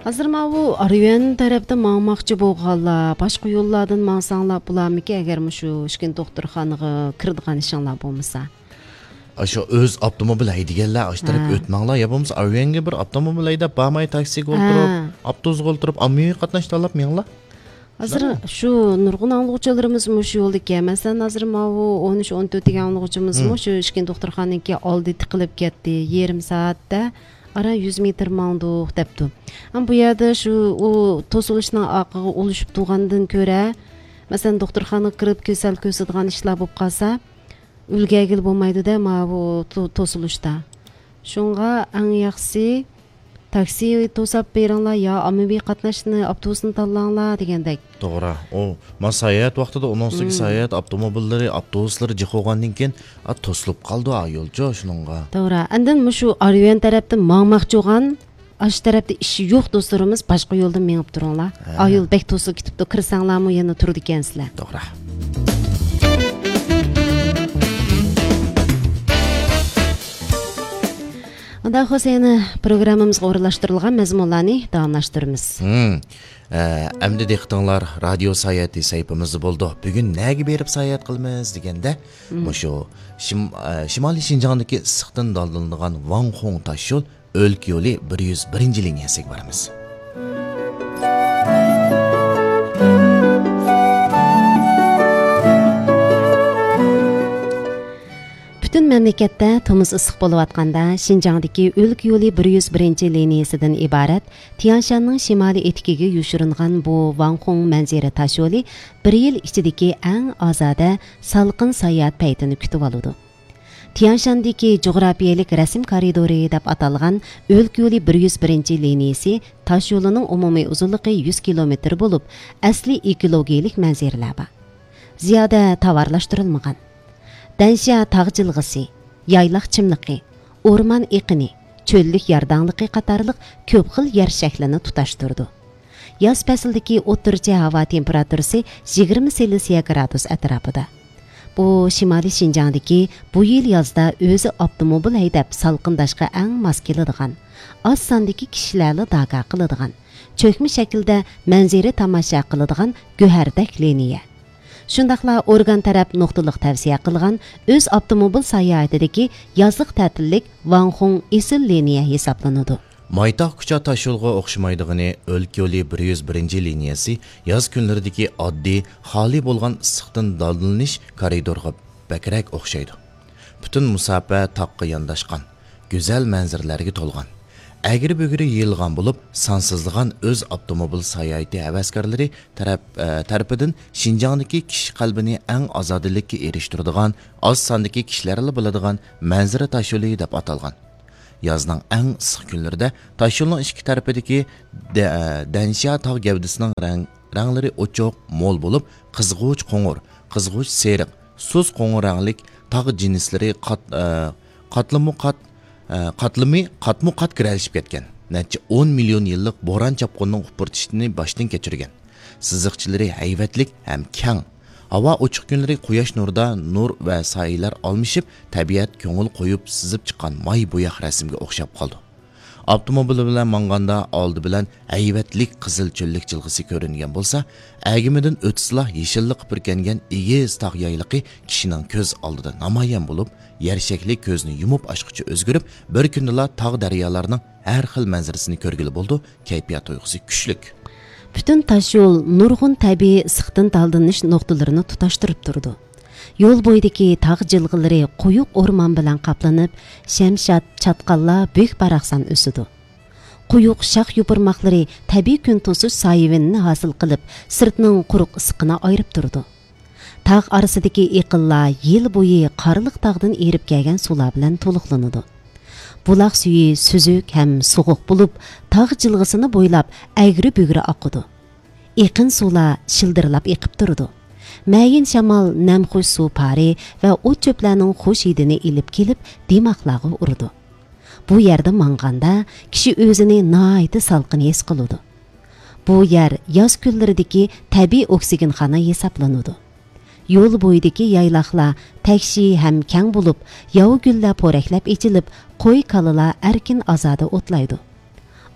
Азыр мабу Арюен тарапта маңмакчы болгонлар, башка жоллардан маңсаңлар буламыки, эгер мушу Ишкен доктурханага кирдиган ишиңлар болмаса. Aşağı öz avtomobil haydigenler aştırıp ötmanglar yapımız Arven'ge bir avtomobil haydap bağmay taksiga olturup, avtobusga olturup ammiye qatnaştırıp mıyanglar? Азыр şu nurgun anlıqçılarımız muşu oldu ki, mesela azır mavu 13-14 degan anlıqçımız muşu Ишкен doktorxananiki aldı tıqılıp ketdi, yarım saatte ara 100 metr mаңдуq depdi. Ama bu yerda şu o tosuluşning aqığı oluşup tuğandan köre, mesela doktorxana kirib kösel kösedigan işler bolup qalsa, ülgegil bolmaydı da mavu tosuluşta. Şunga eng yaxşisi taksi tosap beringlar ya ammaviy qatnashni avtobusni tanlanglar degandek. To'g'ri. O masayat vaqtida onosiga sayat avtomobillari, avtobuslari jiqolgandan keyin to'silib qoldi yo'lchi shuningga. To'g'ri. Andan mushu Arven tarafdan mangmoqchi bo'lgan, ash tarafda ishi yo'q do'stlarimiz boshqa yo'ldan menib turinglar. Ayol bek to'silib ketibdi, kirsanglarmi yana turdi ekansizlar. To'g'ri. Unda Hüseyin'i programımızga o'rinlashtirilgan mazmunlarni davomlashtiramiz. Endi diqqatinglar radio sayati sayfimizda bo'ldi. Bugun nega berib sayat qilamiz deganda, mushu Shimoliy Shinjongdagi issiqdan daldalgan Wanghong tosh yo'l o'lka yo'li 101 liniyasiga boramiz. Bütün memlekette tomuz ısıq bolup atqanda Şinjangdaki o'lka yo'li 101 liniyasidan ibarat Tianshanning shimoliy etikiga yushiringan bu Wanghong manzara tosh yo'li 1 yil ichidagi eng ozoda salqin sayohat paytini kutib oladi. Tianshandagi jug'rafiyalik rasm koridori deb atalgan o'lka yo'li 101 liniyasi tosh yo'lining umumiy uzunligi 100 kilometr bo'lib, asli ekologik manzaralar bor. Ziyoda tovarlashtirilmagan. Dansha tog' jilg'isi, yaylaq chimliqi, o'rmon eqini, cho'llik yardanliqi qatorliq ko'p xil yer shaklini tutashtirdi. Yoz faslidagi o'rtacha havo temperaturasi 20 Selsiya gradus atrofida. Bu Shimoliy Shinjongdagi bu yil yozda o'zi avtomobil haydab salqindashga eng mos keladigan, oz sondagi kishilarni daga qiladigan, cho'kma shaklda manzara tomosha qiladigan go'hardak liniya. Shundaqla organ taraf nuqtaliq tavsiya qilgan o'z avtomobil sayohatidagi yozliq ta'tillik Wanghong esil liniya hisoblanadi. Maytaq kucha tosh yo'lga o'xshamaydigani o'lka yo'li 101 liniyasi yoz kunlaridagi oddiy, xoli bo'lgan issiqdan daldalanish koridorga bakrak o'xshaydi. Butun musofa toqqa yondashgan, go'zal manzaralarga to'lgan. Agri-bugri yig'ilgan bo'lib, sansizligan o'z avtomobil sayohati havaskorlari tarafidan Shinjongdagi kishi qalbini eng ozodlikka erishtiradigan, oz sondagi kishilarni biladigan manzara tosh yo'li deb atalgan. Yozning eng issiq kunlarida tosh yo'lning ikki tarafidagi dansha tog' gavdasining ranglari ochiq, mo'l bo'lib, qizg'uch qo'ng'ir, qizg'uch seriq, suz qo'ng'ir ranglik tog' jinslari qatmu-qat kiralishib ketgan. Necha 10 million yillik bo'ron chapqonning upurtishini boshdan kechirgan. Siziqchilari hayvatlik ham kang. Havo ochiq kunlari quyosh nurida nur va soyalar almishib, tabiat ko'ngil qo'yib sizib chiqqan may bo'yoq rasmga o'xshab qoldi. Avtomobil bilan manganda oldi bilan hayvatlik qizil cho'llik jilg'isi ko'ringan bo'lsa, agimidan o'tsizlah yeshillik qipirgangan egiz tog' yaylaqi kishining ko'z oldida namoyon bo'lib, yer shakli ko'zni yumib ochqicha o'zgarib, bir kundala tog' daryolarning har xil manzarasini ko'rgili bo'ldi, kayfiyat tuyg'usi kuchlik. Bütün tosh yo'l nurg'un tabiiy issiqdan daldalanish nuqtalarini tutashtirib turdi. Yo'l bo'yidagi tog' jilg'ilari quyuq o'rmon bilan qaplanib, shamshat chatqallar büyük baraqsan o'sidi. Quyuq shox yupurmoqlari tabiiy kun to'sish soyivini hosil qilib, sirtning quruq issiqini ayirib turdi. Tog' orasidagi eqillar yil bo'yi qorliq tog'dan erib kelgan suvlar bilan to'liqlanadi. Buloq suyi suzuk ham sovuq bo'lib, tog' jilg'isini bo'ylab agri-bugri oqidi. Eqin suvlar shildirlab eqib turdi. Mayin shamol namxush suv pari va o't cho'plarning xush hidini ilib kelib, dimoqlarga urdi. Bu yerda manganda kishi o'zini nihoyatda salqin his qiladi. Bu yer yoz kunlaridagi tabiiy oksigenxona hisoblanadi. Yo'l bo'yidagi yayloqlar takshi ham kang bo'lib, yovu gullar po'raklab echilib, qo'y kalalar erkin ozoda o'tlaydi.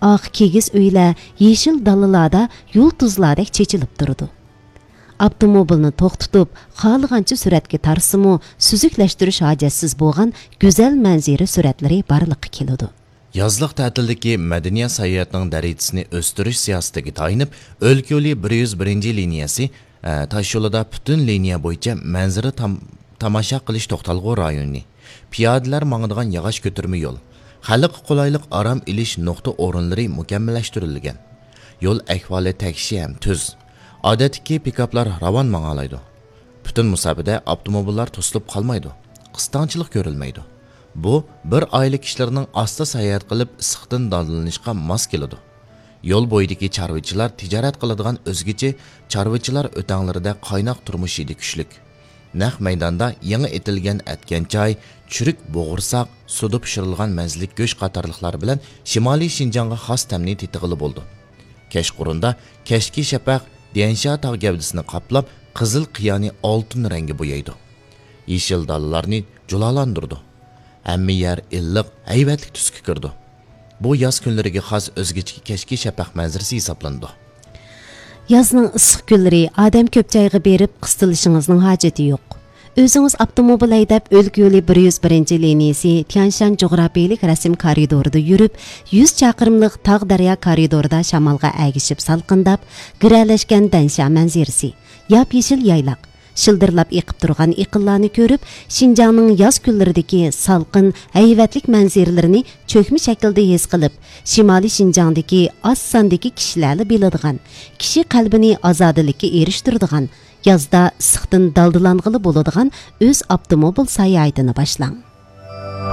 oq kegiz uylar yeşil dalalarda yulduzlardek chechilib turdi. Avtomobilni to'xtatib, xohlagancha suratga tarsimi, suzuklashtirish hojatsiz bo'lgan go'zal manzara suratlari barliqqa keladi. Yazlıq tətildəki mədəniyyət səyahətinin dərəcəsini östürüş siyasətiga tayinib, O'lka yo'li 101 liniyasi taş yolida bütün liniya bo'yicha manzara tomosha qilish to'xtalg'u rayoni, piyodalar mangadigan yog'och ko'tirma yo'l, xalq qulaylik aram ilish nuqta o'rinlari mukammallashtirilgan. Yo'l ahvoli takshi ham tuz. Odatdagi pikaplar ravon mangalaydi. Bütün musabada avtomobillar to'silib qolmaydi. Qistonchilik ko'rilmaydi. Bu bir oila kishilarning asta sayohat qilib issiqdan dodlanishga mos keladi. Yo'l bo'yidagi chorvachilar tijorat qiladigan o'zgacha chorvachilar o'tanglarida qaynoq turmush edi kuchlik. Naq maydonda yangi etilgan atgan choy, churuk bo'g'irsoq, suvda pishirilgan mazlik go'sht qatorliqlar bilan Shimoliy Shinjonga xos ta'mni tetig'ili bo'ldi. Kashqurunda kashki shafaq Diyansha tog' gavdasini qoplab, qizil qiyoni oltin rangi bo'yaydi. Yeshil dalalarni julalandirdi. Hamma yer illiq, haybatli tusga kirdi. Bu yoz kunlariga xos o'zgacha kashki shafaq manzarasi hisoblandi. Yazning issiq kunlari odam ko'p joyga berib qistilishingizning hojati yo'q. O'zingiz avtomobil haydab O'lka yo'li 101 liniyasi Tianshan jo'grafiyalik rasm koridorida yurib, 100 chaqirimlik tog' daryo koridorida shamolga agishib salqindab, giralashgan Dansha manzarasi, yap-yeshil yaylaq, shildirlab eqib turgan iqillarni ko'rib, Shinjongning yoz kunlaridagi salqin, hayvatlik manzaralarini cho'kma shaklda his qilib, Shimoliy Shinjongdagi oz sondagi kishilarni biladigan, kishi qalbini ozodilikka erishtiradigan, yazda issiqdan daldilang'ili bo'ladigan o'z avtomobil sayohatini boshlang.